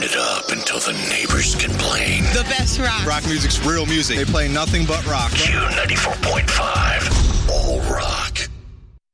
it up until the neighbors complain. The best rock. Rock music's real music. They play nothing but rock. Q94.9.